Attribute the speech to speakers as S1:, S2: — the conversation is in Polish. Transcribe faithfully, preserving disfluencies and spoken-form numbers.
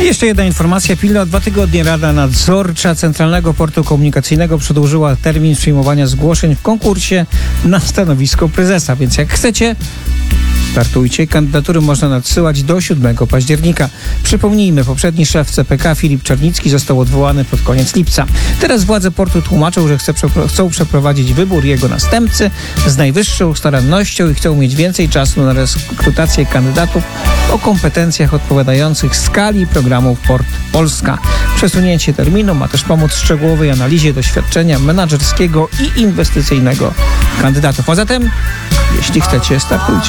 S1: Jeszcze jedna informacja pilna. Dwa tygodnie Rada Nadzorcza Centralnego Portu Komunikacyjnego przedłużyła termin przyjmowania zgłoszeń w konkursie na stanowisko prezesa. Więc jak chcecie, startujcie. Kandydatury można nadsyłać do siódmego października. Przypomnijmy, poprzedni szef C P K Filip Czarnicki został odwołany pod koniec lipca. Teraz władze portu tłumaczą, że chce, chcą przeprowadzić wybór jego następcy z najwyższą starannością i chcą mieć więcej czasu na rekrutację kandydatów o kompetencjach odpowiadających skali programu Port Polska. Przesunięcie terminu ma też pomóc szczegółowej analizie doświadczenia menadżerskiego i inwestycyjnego kandydatów. A zatem, jeśli chcecie, startujcie.